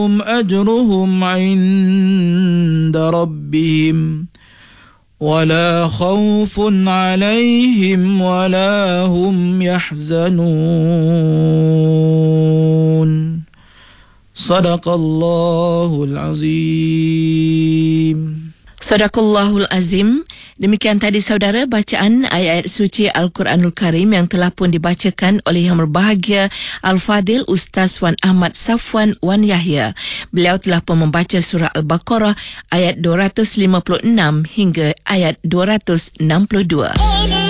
أجرهم عند ربهم ولا خوف عليهم ولا هم يحزنون صدق الله العظيم. Sadaqallahul Azim. Demikian tadi saudara bacaan ayat-ayat suci Al-Quranul Karim yang telah pun dibacakan oleh Yang Berbahagia Al-Fadil Ustaz Wan Ahmad Safwan Wan Yahya. Beliau telah pun membaca surah Al-Baqarah ayat 256 hingga ayat 262.